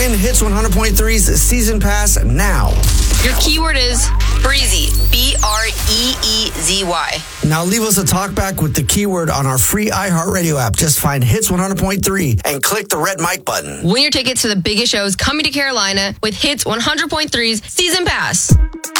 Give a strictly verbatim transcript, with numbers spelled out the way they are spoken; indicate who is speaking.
Speaker 1: Win Hits one hundred point three's season pass now.
Speaker 2: Your keyword is Breezy. B R E E Z Y.
Speaker 1: Now leave us a talkback with the keyword on our free iHeartRadio app. Just find Hits one hundred point three and click the red mic button.
Speaker 2: Win your tickets to the biggest shows coming to Carolina with Hits one hundred point three's season pass.